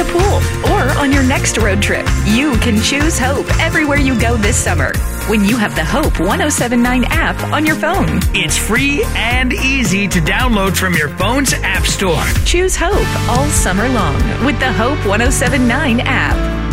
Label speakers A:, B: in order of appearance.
A: the pool, or on your next road trip. You can choose Hope everywhere you go this summer when you have the Hope 1079 app on your phone.
B: It's free and easy to download from your phone's app store.
A: Choose Hope all summer long with the Hope 1079 app.